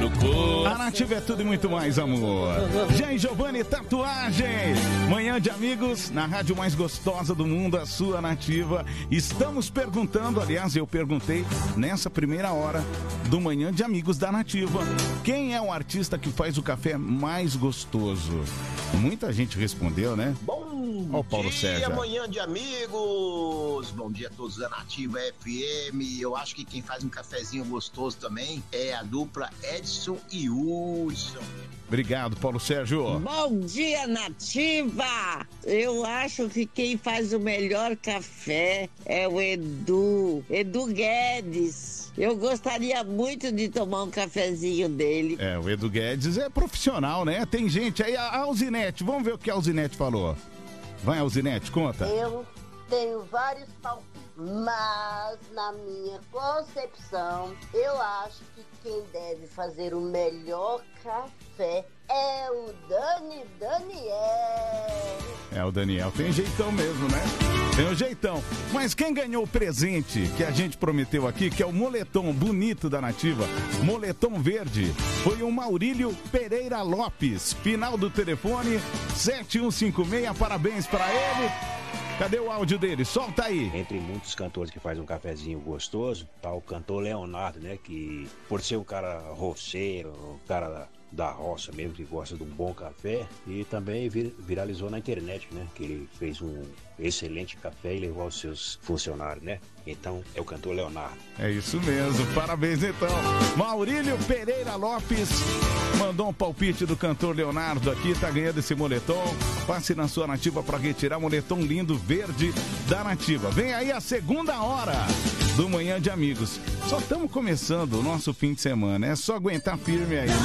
no corpo. A Nativa é tudo e muito mais, amor. Jean Giovanni Tatuagens. Manhã de Amigos, na rádio mais gostosa do mundo, a sua Nativa. Estamos perguntando, aliás, eu perguntei nessa primeira hora do Manhã de Amigos da Nativa, quem é o artista que faz o café mais gostoso? Muita gente respondeu, né? Bom Paulo dia, Sérgio. Manhã de Amigos. Bom dia a todos da Nativa FM. Eu acho que quem faz um cafezinho gostoso também é a dupla Edson e Hudson. Obrigado, Paulo Sérgio. Bom dia, Nativa! Eu acho que quem faz o melhor café é o Edu Guedes. Eu gostaria muito de tomar um cafezinho dele. É, o Edu Guedes é profissional, né? Tem gente aí, a Alzinete, vamos ver o que a Alzinete falou. Vai, Alzinete, conta. Eu tenho vários palpites, mas na minha concepção, eu acho que quem deve fazer o melhor café é o Daniel. É, o Daniel tem jeitão mesmo, né? Tem um jeitão. Mas quem ganhou o presente que a gente prometeu aqui, que é o moletom bonito da Nativa, moletom verde, foi o Maurílio Pereira Lopes. Final do telefone 7156. Parabéns pra ele. Cadê o áudio dele? Solta aí. Entre muitos cantores que fazem um cafezinho gostoso, tá o cantor Leonardo, né? Que por ser um cara roceiro, um cara da roça mesmo, que gosta de um bom café, e também viralizou na internet, né? Que ele fez um excelente café e levou aos seus funcionários, né? Então, é o cantor Leonardo. É isso mesmo, parabéns então. Maurílio Pereira Lopes mandou um palpite do cantor Leonardo aqui, tá ganhando esse moletom. Passe na sua Nativa para retirar moletom lindo verde da Nativa. Vem aí a segunda hora do Manhã de Amigos. Só estamos começando o nosso fim de semana, é só aguentar firme aí, né?